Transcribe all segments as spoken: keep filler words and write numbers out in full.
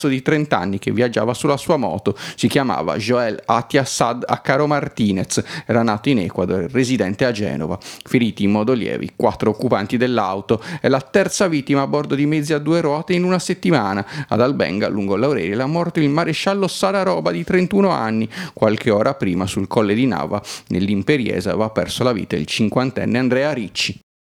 di trenta anni che viaggiava sulla sua moto. Si chiamava Joel Atiassad Accaro Martinez, era nato in Ecuador, residente a Genova. Feriti in modo lievi quattro occupanti dell'auto. È la terza vittima a bordo di mezzi a due ruote in una settimana. Ad Albenga, lungo l'Aurelia, è morto il maresciallo Sararoba di trentuno anni. Qualche ora prima, sul colle di Nava, nell'Imperiese, aveva perso la vita il cinquantenne Andrea Ricci.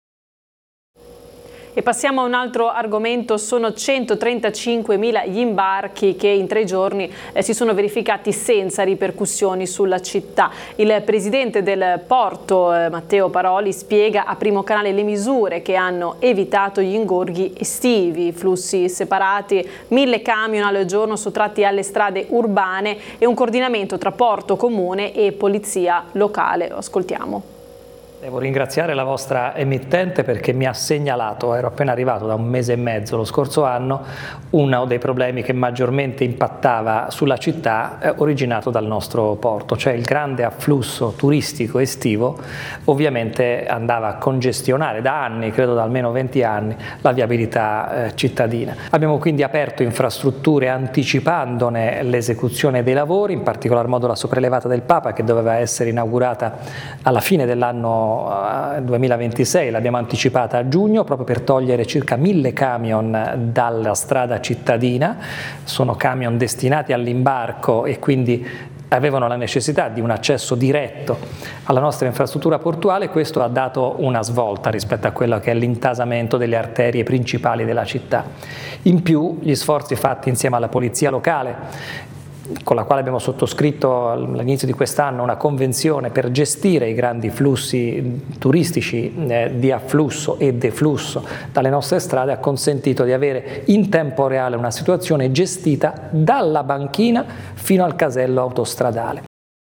E passiamo a un altro argomento. Sono centotrentacinquemila gli imbarchi che in tre giorni eh, si sono verificati senza ripercussioni sulla città. Il presidente del porto, eh, Matteo Paroli, spiega a Primo Canale le misure che hanno evitato gli ingorghi estivi, flussi separati, mille camion al giorno sottratti alle strade urbane e un coordinamento tra porto comune e polizia locale. Ascoltiamo. Devo ringraziare la vostra emittente perché mi ha segnalato, ero appena arrivato da un mese e mezzo lo scorso anno, uno dei problemi che maggiormente impattava sulla città eh, originato dal nostro porto, cioè il grande afflusso turistico estivo ovviamente andava a congestionare da anni, credo da almeno venti anni, la viabilità eh, cittadina. Abbiamo quindi aperto infrastrutture anticipandone l'esecuzione dei lavori, in particolar modo la sopraelevata del Papa che doveva essere inaugurata alla fine dell'anno duemilaventisei, l'abbiamo anticipata a giugno proprio per togliere circa mille camion dalla strada cittadina. Sono camion destinati all'imbarco e quindi avevano la necessità di un accesso diretto alla nostra infrastruttura portuale. Questo ha dato una svolta rispetto a quello che è l'intasamento delle arterie principali della città. In più gli sforzi fatti insieme alla polizia locale, con la quale abbiamo sottoscritto all'inizio di quest'anno una convenzione per gestire i grandi flussi turistici eh, di afflusso e deflusso dalle nostre strade, ha consentito di avere in tempo reale una situazione gestita dalla banchina fino al casello autostradale.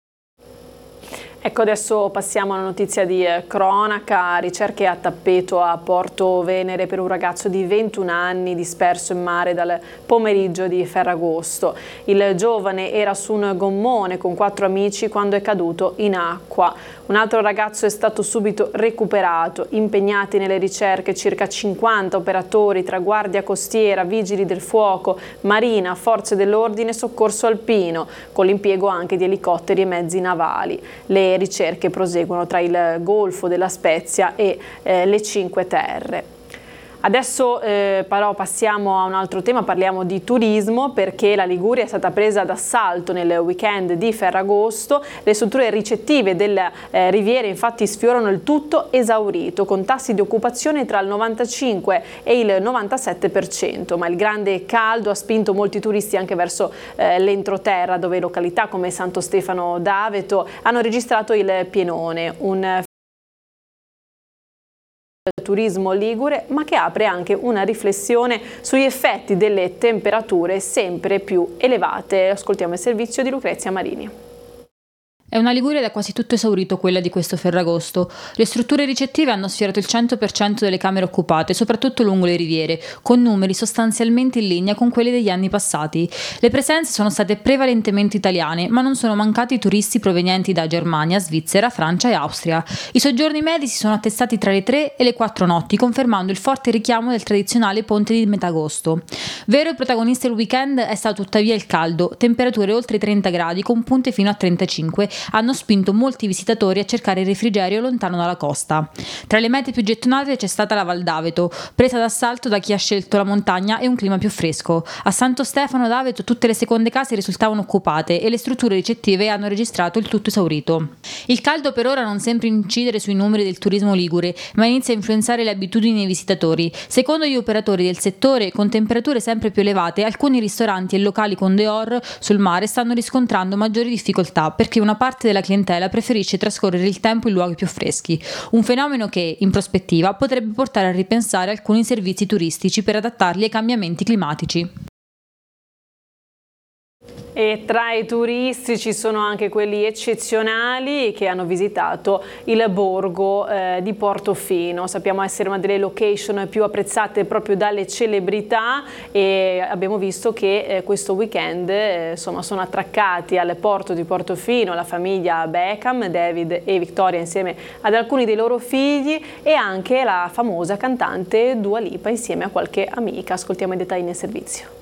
Ecco, adesso passiamo a una notizia di eh, cronaca. Ricerche a tappeto a Porto Venere per un ragazzo di ventuno anni disperso in mare dal pomeriggio di Ferragosto. Il giovane era su un gommone con quattro amici quando è caduto in acqua. Un altro ragazzo è stato subito recuperato. Impegnati nelle ricerche circa cinquanta operatori tra Guardia Costiera, Vigili del Fuoco, Marina, Forze dell'Ordine e Soccorso Alpino, con l'impiego anche di elicotteri e mezzi navali. Le ricerche proseguono tra il Golfo della Spezia e eh, le Cinque Terre. Adesso eh, però passiamo a un altro tema, parliamo di turismo, perché la Liguria è stata presa d'assalto nel weekend di Ferragosto. Le strutture ricettive delle eh, riviere infatti sfiorano il tutto esaurito, con tassi di occupazione tra il novantacinque e il novantasette per cento, ma il grande caldo ha spinto molti turisti anche verso eh, l'entroterra, dove località come Santo Stefano d'Aveto hanno registrato il pienone, un turismo ligure, ma che apre anche una riflessione sugli effetti delle temperature sempre più elevate. Ascoltiamo il servizio di Lucrezia Marini. È una Liguria da quasi tutto esaurito quella di questo Ferragosto. Le strutture ricettive hanno sfiorato il cento per cento delle camere occupate, soprattutto lungo le riviere, con numeri sostanzialmente in linea con quelli degli anni passati. Le presenze sono state prevalentemente italiane, ma non sono mancati turisti provenienti da Germania, Svizzera, Francia e Austria. I soggiorni medi si sono attestati tra le tre e le quattro notti, confermando il forte richiamo del tradizionale ponte di Metagosto. Vero protagonista del weekend è stato tuttavia il caldo, temperature oltre i trenta gradi con punte fino a trentacinque, hanno spinto molti visitatori a cercare il refrigerio lontano dalla costa. Tra le mete più gettonate c'è stata la Val d'Aveto, presa d'assalto da chi ha scelto la montagna e un clima più fresco. A Santo Stefano d'Aveto tutte le seconde case risultavano occupate e le strutture ricettive hanno registrato il tutto esaurito. Il caldo per ora non sembra incidere sui numeri del turismo ligure, ma inizia a influenzare le abitudini dei visitatori. Secondo gli operatori del settore, con temperature sempre più elevate, alcuni ristoranti e locali con dehors sul mare stanno riscontrando maggiori difficoltà perché una parte della clientela preferisce trascorrere il tempo in luoghi più freschi, un fenomeno che, in prospettiva, potrebbe portare a ripensare alcuni servizi turistici per adattarli ai cambiamenti climatici. E tra i turisti ci sono anche quelli eccezionali che hanno visitato il borgo eh, di Portofino. Sappiamo essere una delle location più apprezzate proprio dalle celebrità e abbiamo visto che eh, questo weekend eh, insomma, sono attraccati al porto di Portofino la famiglia Beckham, David e Victoria insieme ad alcuni dei loro figli e anche la famosa cantante Dua Lipa insieme a qualche amica. Ascoltiamo i dettagli nel servizio.